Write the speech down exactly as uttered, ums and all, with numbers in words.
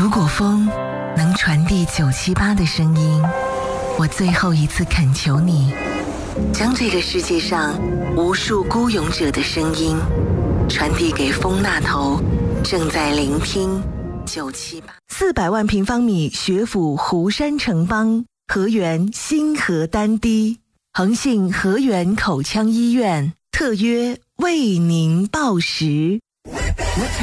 如果风能传递九七八的声音，我最后一次恳求你，将这个世界上无数孤勇者的声音传递给风那头正在聆听九七八。四百万平方米学府湖山城邦，河源新河丹堤，恒信河源口腔医院特约为您报时。